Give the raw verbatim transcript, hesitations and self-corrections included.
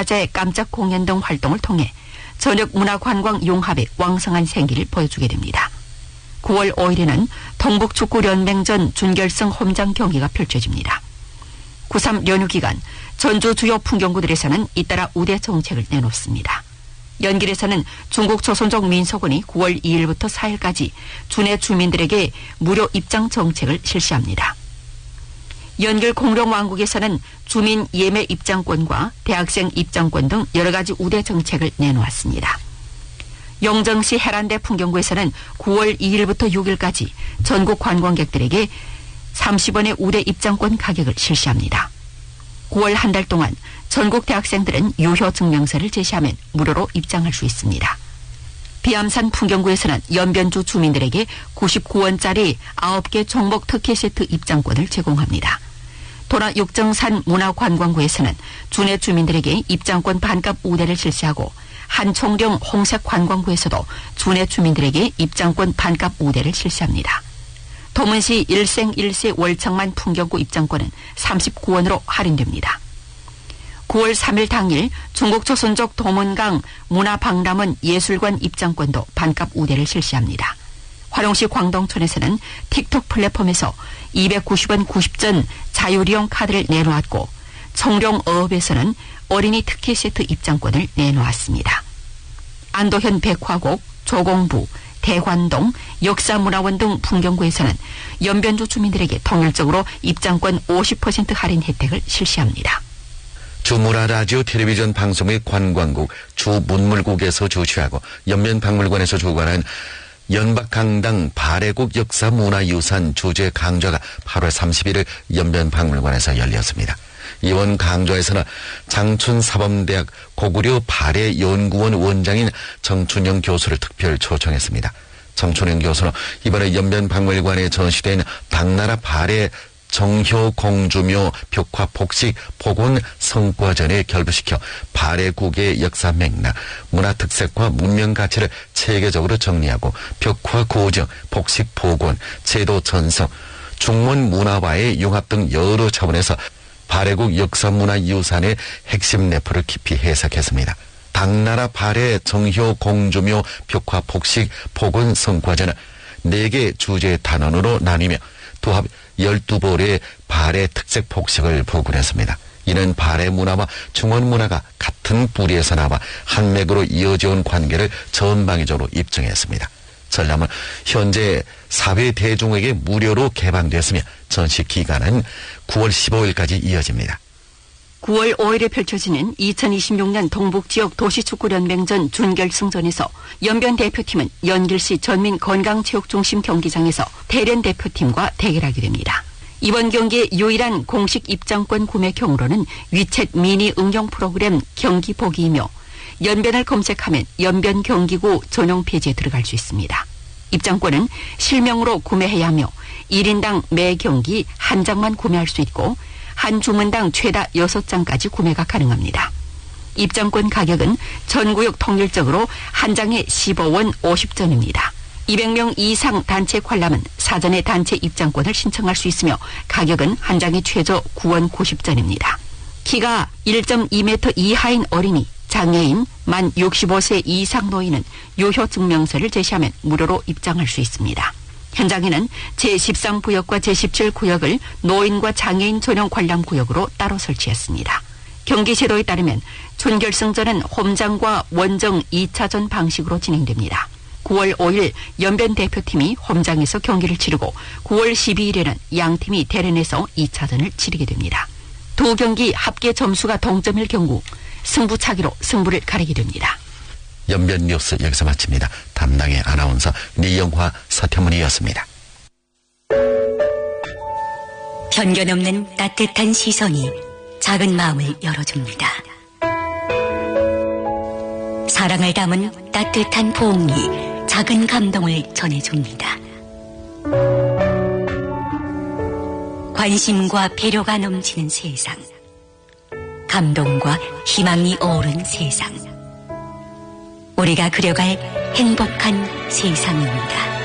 문화재 깜짝 공연 등 활동을 통해 전역 문화관광 융합의 왕성한 생기를 보여주게 됩니다. 구월 오일에는 동북축구연맹전 준결승 홈장 경기가 펼쳐집니다. 구삼 연휴 기간 전주 주요 풍경구들에서는 잇따라 우대 정책을 내놓습니다. 연길에서는 중국 조선족 민속원이 구월 이일부터 사일까지 주내 주민들에게 무료 입장 정책을 실시합니다. 연길 공룡왕국에서는 주민 예매 입장권과 대학생 입장권 등 여러 가지 우대 정책을 내놓았습니다. 영정시 해란대 풍경구에서는 구월 이일부터 육일까지 전국 관광객들에게 삼십 원의 우대 입장권 가격을 실시합니다. 구월 한 달 동안 전국 대학생들은 유효 증명서를 제시하면 무료로 입장할 수 있습니다. 비암산 풍경구에서는 연변주 주민들에게 구십구 원짜리 아홉 개 종목 특혜 세트 입장권을 제공합니다. 도나 육정산 문화관광구에서는 주내 주민들에게 입장권 반값 우대를 실시하고 한총령 홍색관광구에서도 주내 주민들에게 입장권 반값 우대를 실시합니다. 도문시 일생일세 월청만 풍경구 입장권은 삼십구 원으로 할인됩니다. 구월 삼일 당일 중국 조선족 도문강 문화박람원 예술관 입장권도 반값 우대를 실시합니다. 화룡시 광동촌에서는 틱톡 플랫폼에서 이백구십 원 구십 전 자유리용 카드를 내놓았고 청룡어업에서는 어린이 특혜 세트 입장권을 내놓았습니다. 안도현 백화곡, 조공부, 대관동, 역사문화원 등 풍경구에서는 연변주 주민들에게 통일적으로 입장권 오십 퍼센트 할인 혜택을 실시합니다. 주문화라디오 텔레비전 방송의 관광국 주문물국에서 주최하고 연변박물관에서 주관한 연박강당 발해국 역사문화유산 주제 강좌가 팔월 삼십일일 연변박물관에서 열렸습니다. 이번 강좌에서는 장춘사범대학 고구려 발해연구원 원장인 정춘영 교수를 특별 초청했습니다. 정춘영 교수는 이번에 연변박물관에 전시된 당나라 발해 정효공주묘 벽화 복식 복원 성과전에 결부시켜 발해국의 역사 맥락, 문화 특색과 문명 가치를 체계적으로 정리하고 벽화 고증, 복식 복원, 제도 전성, 중문 문화와의 융합 등 여러 차원에서 발해국 역사문화유산의 핵심 내포를 깊이 해석했습니다. 당나라 발해 정효공주묘 벽화 복식 복원 성과전은 네 개 주제 단원으로 나뉘며 도합 열두 벌의 발해 특색 복식을 복원했습니다. 이는 발해 문화와 중원 문화가 같은 뿌리에서 나와 한 맥으로 이어져온 관계를 전방위적으로 입증했습니다. 전람은 현재 사회 대중에게 무료로 개방됐으며 전시 기간은 구월 십오일까지 이어집니다. 구월 오일에 펼쳐지는 이천이십육년 동북지역 도시축구연맹전 준결승전에서 연변 대표팀은 연길시 전민건강체육중심 경기장에서 대련 대표팀과 대결하게 됩니다. 이번 경기의 유일한 공식 입장권 구매 경로는 위챗 미니 응용 프로그램 경기 보기이며 연변을 검색하면 연변 경기구 전용 페이지에 들어갈 수 있습니다. 입장권은 실명으로 구매해야 하며 일 인당 매 경기 한 장만 구매할 수 있고 한 주문당 최다 여섯 장까지 구매가 가능합니다. 입장권 가격은 전구역 통일적으로 한 장에 십오 원 오십 전입니다. 이백 명 이상 단체 관람은 사전에 단체 입장권을 신청할 수 있으며 가격은 한 장에 최저 구 원 구십 전입니다. 키가 일 점 이 미터 이하인 어린이, 장애인, 만 육십오 세 이상 노인은 유효 증명서를 제시하면 무료로 입장할 수 있습니다. 현장에는 제십삼 구역과 제십칠 구역을 노인과 장애인 전용 관람 구역으로 따로 설치했습니다. 경기 제도에 따르면 준결승전은 홈장과 원정 이 차전 방식으로 진행됩니다. 구월 오일 연변 대표팀이 홈장에서 경기를 치르고 구월 십이일에는 양팀이 대련에서 이 차전을 치르게 됩니다. 두 경기 합계 점수가 동점일 경우 승부차기로 승부를 가리게 됩니다. 연변 뉴스 여기서 마칩니다. 담당의 아나운서 리영화 서태문이었습니다. 편견 없는 따뜻한 시선이 작은 마음을 열어줍니다. 사랑을 담은 따뜻한 포옹이 작은 감동을 전해줍니다. 관심과 배려가 넘치는 세상, 감동과 희망이 어우른 세상, 우리가 그려갈 행복한 세상입니다.